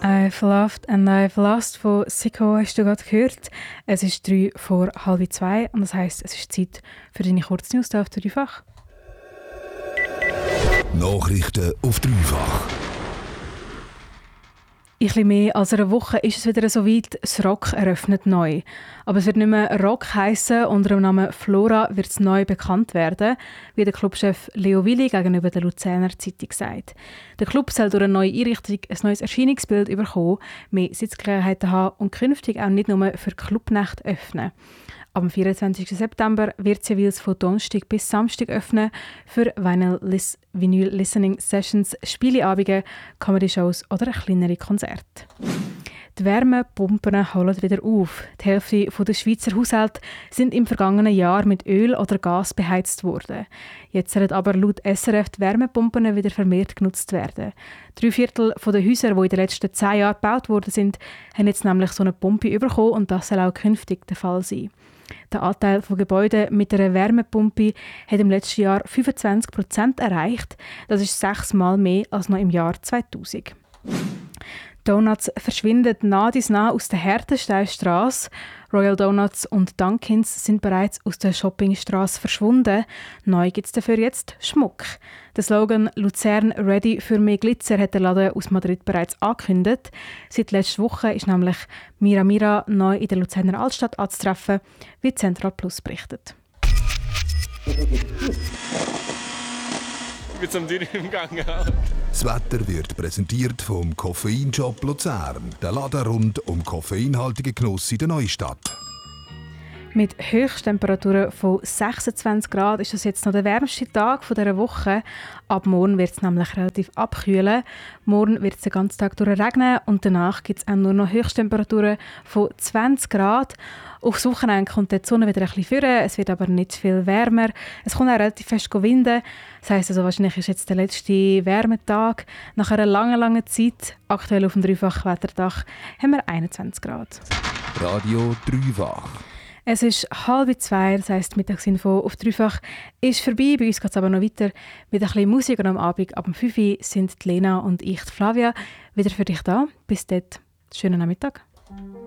I've loved and I've lost von Sicko hast du gerade gehört. Es ist 3 vor halb 2 und das heisst, es ist Zeit für deine Kurznews hier auf Dreifach. Nachrichten auf Dreifach. In etwas mehr als einer Woche ist es wieder so weit, das Rock eröffnet neu. Aber es wird nicht mehr Rock heissen, unter dem Namen Flora wird es neu bekannt werden, wie der Clubchef Leo Willi gegenüber der Luzerner Zeitung sagt. Der Club soll durch eine neue Einrichtung ein neues Erscheinungsbild bekommen, mehr Sitzgelegenheiten haben und künftig auch nicht nur für Clubnächte öffnen. Am 24. September wird sie jeweils von Donnerstag bis Samstag öffnen für Vinyl Listening Sessions, Spieleabende, Comedy-Shows oder kleinere Konzerte. Die Wärmepumpen holen wieder auf. Die Hälfte der Schweizer Haushalte sind im vergangenen Jahr mit Öl oder Gas beheizt worden. Jetzt sollen aber laut SRF die Wärmepumpen wieder vermehrt genutzt werden. 3/4 der Häuser, die in den letzten 10 Jahren gebaut worden sind, haben jetzt nämlich so eine Pumpe bekommen und das soll auch künftig der Fall sein. Der Anteil von Gebäuden mit einer Wärmepumpe hat im letzten Jahr 25% erreicht. Das ist 6-mal mehr als noch im Jahr 2000. Donuts verschwinden nah aus der Hertensteinstrasse. Royal Donuts und Dunkins sind bereits aus der Shoppingstrasse verschwunden. Neu gibt es dafür jetzt Schmuck. Der Slogan «Luzern ready für mehr Glitzer» hat der Laden aus Madrid bereits angekündigt. Seit letzter Woche ist nämlich Mira Mira neu in der Luzerner Altstadt anzutreffen, wie Central Plus berichtet. Mit so einem Dürren im Gang. Das Wetter wird präsentiert vom Koffeinshop Luzern. Der Laden rund um koffeinhaltigen Genuss in der Neustadt. Mit Höchsttemperaturen von 26 Grad ist das jetzt noch der wärmste Tag dieser Woche. Ab morgen wird es nämlich relativ abkühlen. Morgen wird es den ganzen Tag regnen und danach gibt es auch nur noch Höchsttemperaturen von 20 Grad. Aufs Wochenende kommt die Sonne wieder ein bisschen führen, es wird aber nicht viel wärmer. Es kommt auch relativ fest winden. Das heisst also, wahrscheinlich ist jetzt der letzte Wärmetag. Nach einer langen Zeit, aktuell auf dem Dreifach-Wetterdach, haben wir 21 Grad. Radio Dreifach. Es ist 1:30, das heisst, die Mittagsinfo auf Dreifach ist vorbei. Bei uns geht es aber noch weiter mit ein bisschen Musik. Und am Abend, ab 5 Uhr, sind die Lena und ich, die Flavia, wieder für dich da. Bis dort, schönen Nachmittag.